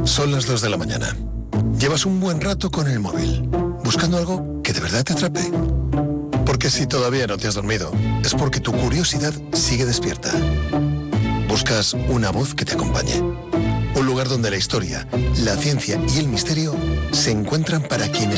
Son las 2 de la mañana. Llevas un buen rato con el móvil, buscando algo que de verdad te atrape. Porque si todavía no te has dormido, es porque tu curiosidad sigue despierta. Buscas una voz que te acompañe. Un lugar donde la historia, la ciencia y el misterio se encuentran para quienes